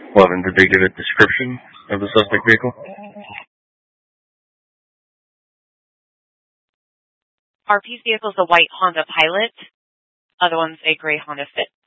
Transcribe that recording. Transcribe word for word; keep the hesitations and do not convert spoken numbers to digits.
eleven, did they give a description of the suspect vehicle? R P's vehicle is a white Honda Pilot. Other one's a gray Honda Fit.